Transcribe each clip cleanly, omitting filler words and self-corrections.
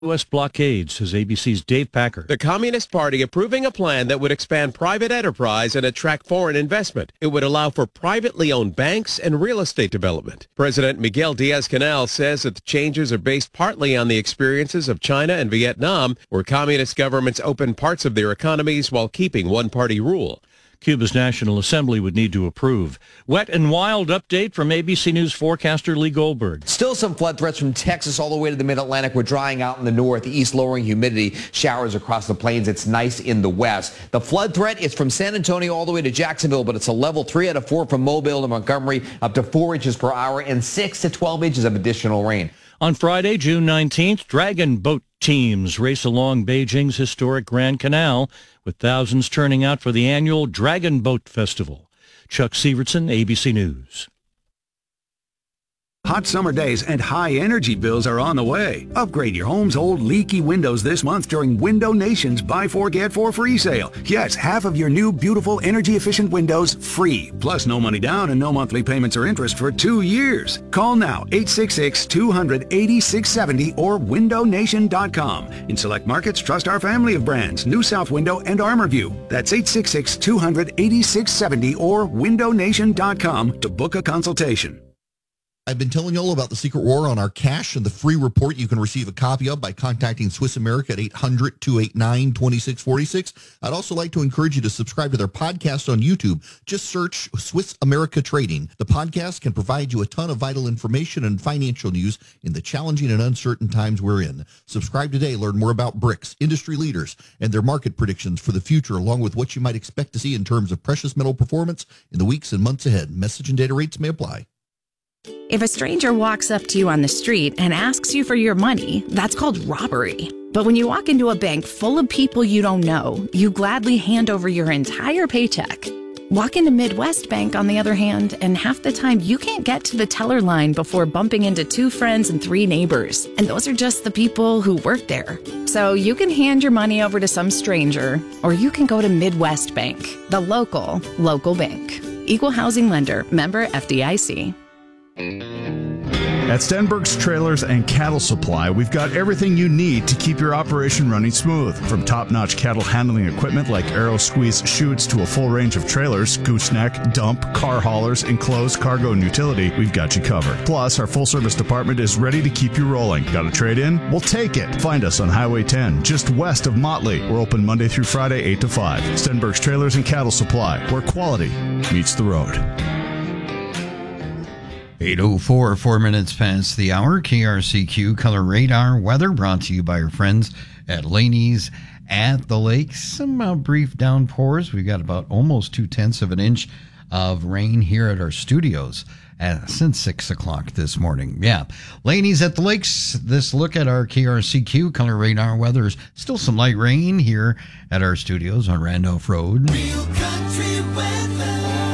U.S. blockade, says ABC's Dave Packer. The Communist Party approving a plan that would expand private enterprise and attract foreign investment. It would allow for privately owned banks and real estate development. President Miguel Diaz-Canel says that the changes are based partly on the experiences of China and Vietnam, where communist governments opened parts of their economies while keeping one-party rule. Cuba's National Assembly would need to approve. Wet and wild update from ABC News forecaster Lee Goldberg. Still some flood threats from Texas all the way to the mid-Atlantic. We're drying out in the northeast, lowering humidity, showers across the plains. It's nice in the west. The flood threat is from San Antonio all the way to Jacksonville, but it's a level 3 out of 4 from Mobile to Montgomery, up to 4 inches per hour and 6 to 12 inches of additional rain. On Friday, June 19th, dragon boat teams race along Beijing's historic Grand Canal, with thousands turning out for the annual Dragon Boat Festival. Chuck Severson, ABC News. Hot summer days and high energy bills are on the way. Upgrade your home's old leaky windows this month during Window Nation's Buy 4 Get 4 free sale. Yes, half of your new beautiful energy efficient windows free. Plus no money down and no monthly payments or interest for 2 years. Call now 866-200-8670 or windownation.com. In select markets, trust our family of brands, New South Window and ArmorView. That's 866-200-8670 or windownation.com to book a consultation. I've been telling you all about the Secret War on our cash and the free report you can receive a copy of by contacting Swiss America at 800-289-2646. I'd also like to encourage you to subscribe to their podcast on YouTube. Just search Swiss America Trading. The podcast can provide you a ton of vital information and financial news in the challenging and uncertain times we're in. Subscribe today. Learn more about BRICS, industry leaders, and their market predictions for the future, along with what you might expect to see in terms of precious metal performance in the weeks and months ahead. Message and data rates may apply. If a stranger walks up to you on the street and asks you for your money, that's called robbery. But when you walk into a bank full of people you don't know, you gladly hand over your entire paycheck. Walk into Midwest Bank, on the other hand, and half the time you can't get to the teller line before bumping into 2 friends and 3 neighbors. And those are just the people who work there. So you can hand your money over to some stranger, or you can go to Midwest Bank, the local bank. Equal housing lender, member FDIC. At Stenberg's Trailers and Cattle Supply, we've got everything you need to keep your operation running smooth. From top-notch cattle handling equipment like Arrow Squeeze chutes to a full range of trailers, gooseneck, dump, car haulers, enclosed, cargo, and utility, we've got you covered. Plus, our full-service department is ready to keep you rolling. Got a trade-in? We'll take it. Find us on Highway 10, just west of Motley. We're open Monday through Friday, 8 to 5. Stenberg's Trailers and Cattle Supply, where quality meets the road. 8:04, 4 minutes past the hour. KRCQ Color Radar weather brought to you by our friends at Laney's at the Lake. Some brief downpours. We've got about almost 0.2 of an inch of rain here at our studios since 6 o'clock this morning. Yeah, Laney's at the Lakes. This look at our KRCQ Color Radar weather is still some light rain here at our studios on Randolph Road. Real country weather.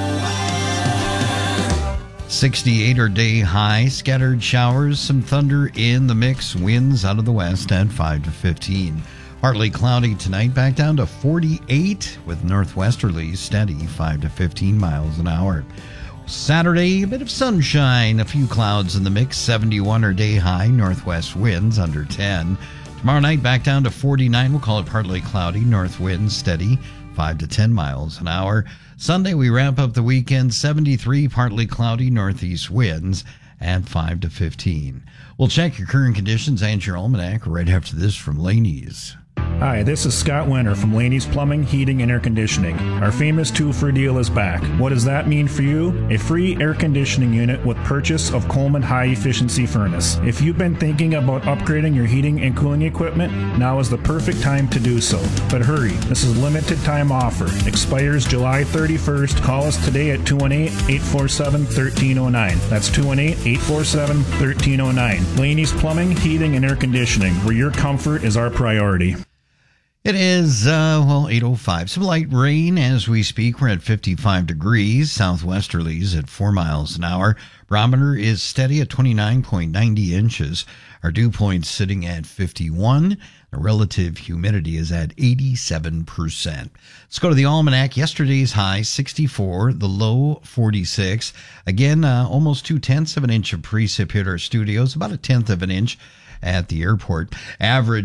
68 or day high, scattered showers, some thunder in the mix, winds out of the west at 5 to 15. Partly cloudy tonight, back down to 48 with northwesterlies steady 5 to 15 miles an hour. Saturday, a bit of sunshine, a few clouds in the mix, 71 or day high, northwest winds under 10. Tomorrow night, back down to 49, we'll call it partly cloudy, north winds steady 5 to 10 miles an hour. Sunday, we wrap up the weekend, 73, partly cloudy, northeast winds at 5 to 15. We'll check your current conditions and your almanac right after this from Laney's. Hi, this is Scott Winter from Laney's Plumbing, Heating, and Air Conditioning. Our famous 2-for deal is back. What does that mean for you? A free air conditioning unit with purchase of Coleman High Efficiency Furnace. If you've been thinking about upgrading your heating and cooling equipment, now is the perfect time to do so. But hurry, this is a limited time offer. Expires July 31st. Call us today at 218-847-1309. That's 218-847-1309. Laney's Plumbing, Heating, and Air Conditioning, where your comfort is our priority. It is, 8:05. Some light rain as we speak. We're at 55 degrees. Southwesterlies at 4 miles an hour. Barometer is steady at 29.90 inches. Our dew point's sitting at 51. The relative humidity is at 87%. Let's go to the almanac. Yesterday's high, 64. The low, 46. Again, almost 0.2 of an inch of precip hit our studios. About 1/10 of an inch at the airport. Average